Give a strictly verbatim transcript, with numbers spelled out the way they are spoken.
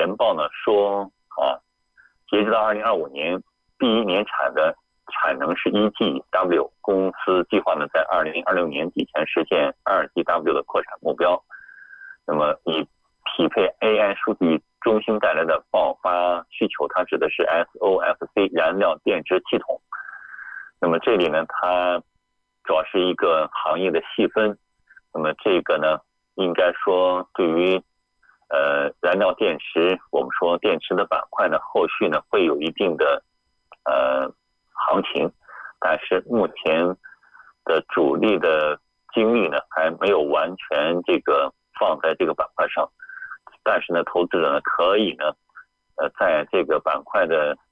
研报呢说啊，截止到二零二五年，第一年产的产能是一 G W， 公司计划呢在二零二六年底前实现二 G W 的扩产目标。那么以匹配 A I 数据中心带来的爆发需求，它指的是 S O F C 燃料电池系统。那么这里呢，它主要是一个行业的细分。那么这个呢，应该说对于呃燃料电池，我们说电池的板块呢，后续呢会有一定的呃行情，但是目前的主力的精力呢，还没有完全这个放在这个板块上。但是呢，投资者呢可以呢，呃，在这个板块的